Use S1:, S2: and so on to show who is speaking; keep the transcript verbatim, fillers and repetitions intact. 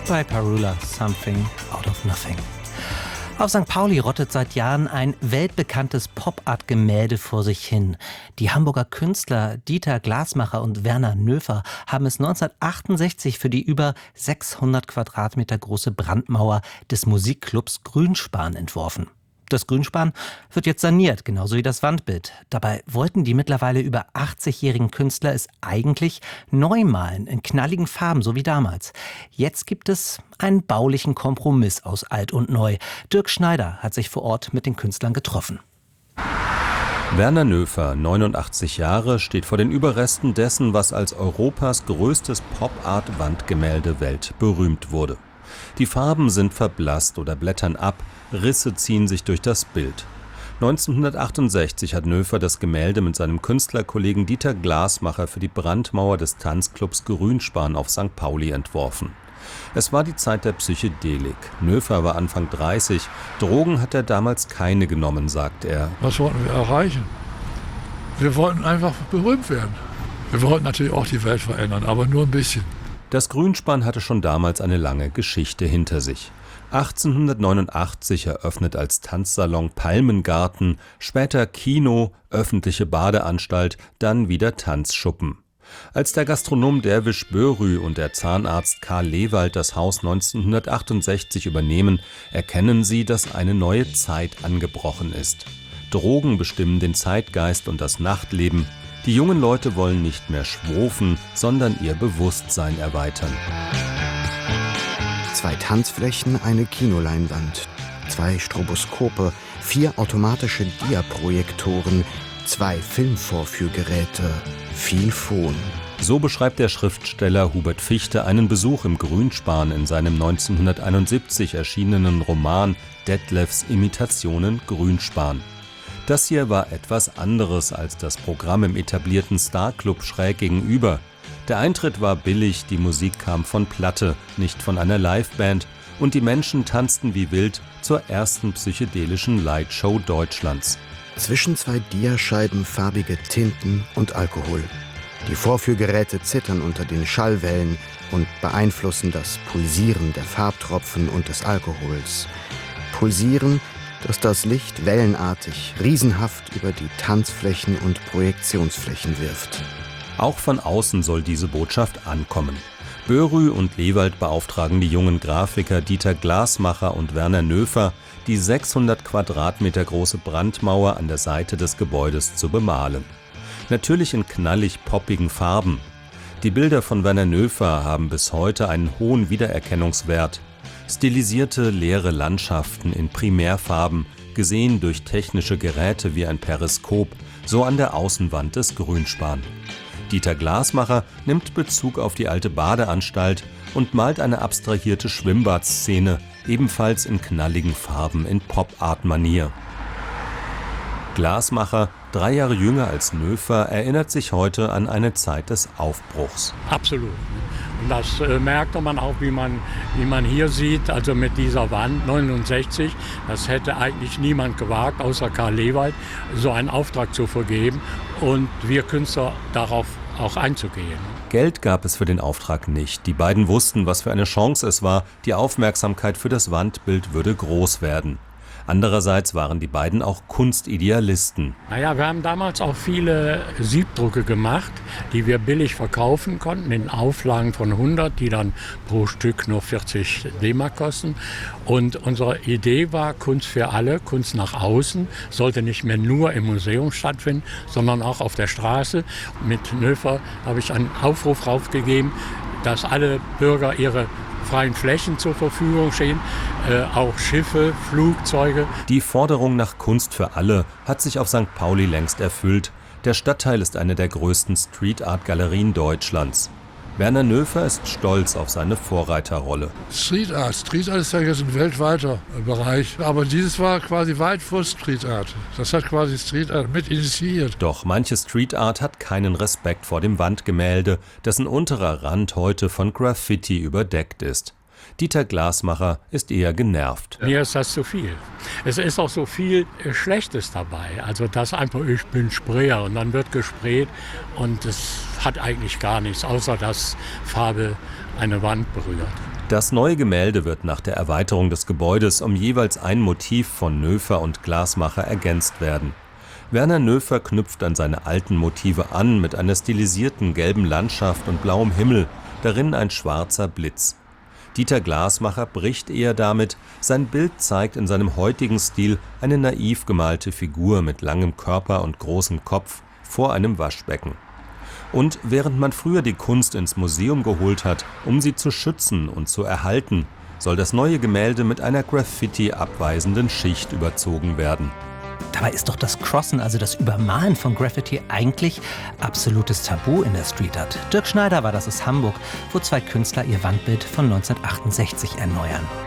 S1: bei Parula Something Out of Nothing. Auf Sankt Pauli rottet seit Jahren ein weltbekanntes Pop-Art-Gemälde vor sich hin. Die Hamburger Künstler Dieter Glasmacher und Werner Noefer haben es neunzehnhundertachtundsechzig für die über sechshundert Quadratmeter große Brandmauer des Musikclubs Grünspan entworfen. Das Grünspan wird jetzt saniert, genauso wie das Wandbild. Dabei wollten die mittlerweile über achtzigjährigen Künstler es eigentlich neu malen, in knalligen Farben, so wie damals. Jetzt gibt es einen baulichen Kompromiss aus Alt und Neu. Dirk Schneider hat sich vor Ort mit den Künstlern getroffen.
S2: Werner Noefer, neunundachtzig Jahre, steht vor den Überresten dessen, was als Europas größtes Pop-Art-Wandgemälde weltberühmt wurde. Die Farben sind verblasst oder blättern ab, Risse ziehen sich durch das Bild. neunzehnhundertachtundsechzig hat Noefer das Gemälde mit seinem Künstlerkollegen Dieter Glasmacher für die Brandmauer des Tanzclubs Grünspan auf Sankt Pauli entworfen. Es war die Zeit der Psychedelik. Noefer war Anfang dreißig. Drogen hat er damals keine genommen, sagt er.
S3: Was wollten wir erreichen? Wir wollten einfach berühmt werden. Wir wollten natürlich auch die Welt verändern, aber nur ein bisschen.
S2: Das Grünspan hatte schon damals eine lange Geschichte hinter sich. achtzehnhundertneunundachtzig eröffnet als Tanzsalon Palmengarten, später Kino, öffentliche Badeanstalt, dann wieder Tanzschuppen. Als der Gastronom Derwisch Börü und der Zahnarzt Karl Lewald das Haus neunzehnhundertachtundsechzig übernehmen, erkennen sie, dass eine neue Zeit angebrochen ist. Drogen bestimmen den Zeitgeist und das Nachtleben. Die jungen Leute wollen nicht mehr schwofen, sondern ihr Bewusstsein erweitern.
S4: Zwei Tanzflächen, eine Kinoleinwand, zwei Stroboskope, vier automatische Diaprojektoren, zwei Filmvorführgeräte, viel Fon.
S2: So beschreibt der Schriftsteller Hubert Fichte einen Besuch im Grünspan in seinem neunzehnhunderteinundsiebzig erschienenen Roman Detlefs Imitationen Grünspan. Das hier war etwas anderes als das Programm im etablierten Starclub schräg gegenüber. Der Eintritt war billig, die Musik kam von Platte, nicht von einer Liveband, und die Menschen tanzten wie wild zur ersten psychedelischen Lightshow Deutschlands.
S4: Zwischen zwei Diascheiben farbige Tinten und Alkohol. Die Vorführgeräte zittern unter den Schallwellen und beeinflussen das Pulsieren der Farbtropfen und des Alkohols. Pulsieren, dass das Licht wellenartig, riesenhaft über die Tanzflächen und Projektionsflächen wirft.
S2: Auch von außen soll diese Botschaft ankommen. Börü und Lewald beauftragen die jungen Grafiker Dieter Glasmacher und Werner Noefer, die sechshundert Quadratmeter große Brandmauer an der Seite des Gebäudes zu bemalen. Natürlich in knallig poppigen Farben. Die Bilder von Werner Noefer haben bis heute einen hohen Wiedererkennungswert. Stilisierte, leere Landschaften in Primärfarben, gesehen durch technische Geräte wie ein Periskop, so an der Außenwand des Grünspan. Dieter Glasmacher nimmt Bezug auf die alte Badeanstalt und malt eine abstrahierte Schwimmbadszene, ebenfalls in knalligen Farben in Pop-Art-Manier. Glasmacher, drei Jahre jünger als Noefer, erinnert sich heute an eine Zeit des Aufbruchs.
S5: Absolut. Und das äh, merkte man auch, wie man, wie man hier sieht, also mit dieser Wand neunundsechzig. Das hätte eigentlich niemand gewagt, außer Karl Lewald, so einen Auftrag zu vergeben und wir Künstler darauf auch einzugehen.
S2: Geld gab es für den Auftrag nicht. Die beiden wussten, was für eine Chance es war. Die Aufmerksamkeit für das Wandbild würde groß werden. Andererseits waren die beiden auch Kunstidealisten.
S5: Naja, wir haben damals auch viele Siebdrucke gemacht, die wir billig verkaufen konnten, in Auflagen von hundert, die dann pro Stück nur vierzig D-Mark kosten. Und unsere Idee war, Kunst für alle, Kunst nach außen, sollte nicht mehr nur im Museum stattfinden, sondern auch auf der Straße. Mit Noefer habe ich einen Aufruf raufgegeben, dass alle Bürger ihre freien Flächen zur Verfügung stehen, äh, auch Schiffe, Flugzeuge.
S2: Die Forderung nach Kunst für alle hat sich auf Sankt Pauli längst erfüllt. Der Stadtteil ist eine der größten Street-Art-Galerien Deutschlands. Werner Noefer ist stolz auf seine Vorreiterrolle.
S3: Street Art. Street Art ist ja jetzt ein weltweiter Bereich. Aber dieses war quasi weit vor Street Art. Das hat quasi Street Art mit initiiert.
S2: Doch manche Street Art hat keinen Respekt vor dem Wandgemälde, dessen unterer Rand heute von Graffiti überdeckt ist. Dieter Glasmacher ist eher genervt.
S5: Mir ist das zu viel. Es ist auch so viel Schlechtes dabei. Also das einfach, ich bin Sprayer und dann wird gesprayt und es hat eigentlich gar nichts, außer dass Farbe eine Wand berührt.
S2: Das neue Gemälde wird nach der Erweiterung des Gebäudes um jeweils ein Motiv von Noefer und Glasmacher ergänzt werden. Werner Noefer knüpft an seine alten Motive an mit einer stilisierten gelben Landschaft und blauem Himmel, darin ein schwarzer Blitz. Dieter Glasmacher bricht eher damit, sein Bild zeigt in seinem heutigen Stil eine naiv gemalte Figur mit langem Körper und großem Kopf vor einem Waschbecken. Und während man früher die Kunst ins Museum geholt hat, um sie zu schützen und zu erhalten, soll das neue Gemälde mit einer Graffiti-abweisenden Schicht überzogen werden.
S1: Dabei ist doch das Crossen, also das Übermalen von Graffiti, eigentlich absolutes Tabu in der Street Art. Dirk Schneider war das aus Hamburg, wo zwei Künstler ihr Wandbild von neunzehnhundertachtundsechzig erneuern.